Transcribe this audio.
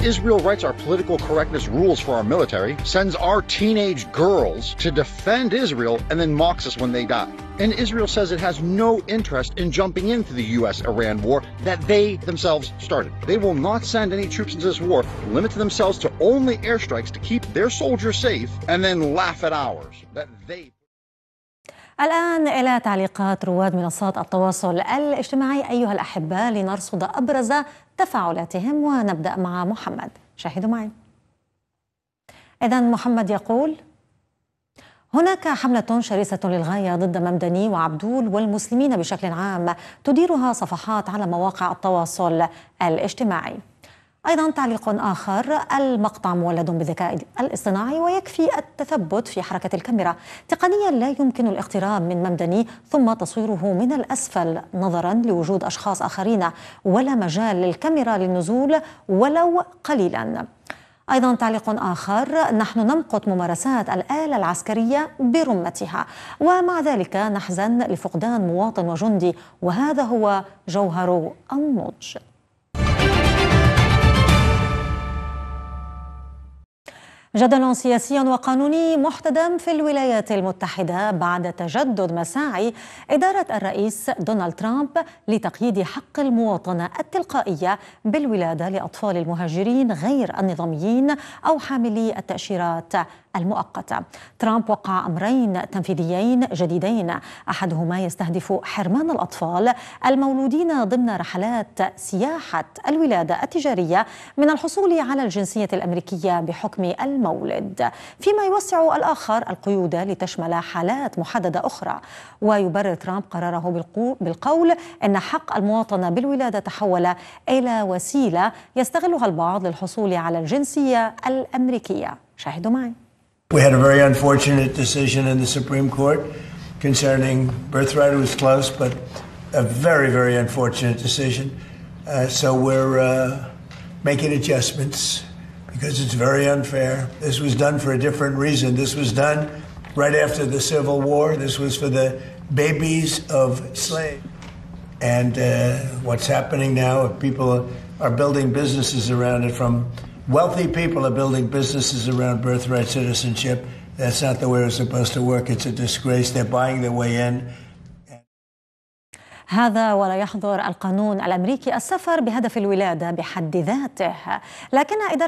Israel writes our political correctness rules for our military, sends our teenage girls to defend Israel, and then mocks us when they die. And Israel says it has no interest in jumping into the US-Iran war that they themselves started. They will not send any troops into this war, limit themselves to only airstrikes to keep their soldiers safe, and then laugh at ours that they... الآن إلى تعليقات رواد منصات التواصل الاجتماعي أيها الأحباء لنرصد أبرز تفاعلاتهم، ونبدأ مع محمد. شاهدوا معي. إذن محمد يقول: هناك حملة شرسة للغاية ضد ممدني وعبدول والمسلمين بشكل عام تديرها صفحات على مواقع التواصل الاجتماعي. أيضا تعليق آخر: المقطع مولد بالذكاء الاصطناعي ويكفي التثبت في حركة الكاميرا، تقنيا لا يمكن الاقتراب من ممدني ثم تصويره من الأسفل نظرا لوجود أشخاص آخرين، ولا مجال للكاميرا للنزول ولو قليلا. أيضا تعليق آخر: نحن نمقت ممارسات الآلة العسكرية برمتها، ومع ذلك نحزن لفقدان مواطن وجندي، وهذا هو جوهر النضج. جدل سياسي وقانوني محتدم في الولايات المتحدة بعد تجدد مساعي إدارة الرئيس دونالد ترامب لتقييد حق المواطنة التلقائية بالولادة لأطفال المهاجرين غير النظاميين أو حاملي التأشيرات المؤقتة. ترامب وقع أمرين تنفيذيين جديدين، أحدهما يستهدف حرمان الأطفال المولودين ضمن رحلات سياحة الولادة التجارية من الحصول على الجنسية الأمريكية بحكم المولد، فيما يوسع الآخر القيود لتشمل حالات محددة أخرى. ويبرر ترامب قراره بالقول إن حق المواطنة بالولادة تحول إلى وسيلة يستغلها البعض للحصول على الجنسية الأمريكية. شاهدوا معي. We had a very unfortunate decision in the Supreme Court concerning birthright. It was close, but a very, very unfortunate decision. So we're making adjustments because it's very unfair. This was done for a different reason. This was done right after the Civil War. This was for the babies of slaves. And what's happening now, people are building businesses around it. From wealthy people are building businesses around birthright citizenship. That's not the way it's supposed to work. It's a disgrace. They're buying their way in. هذا ولا يحظر القانون الأمريكي السفر بهدف الولادة بحد ذاته، لكن إدارة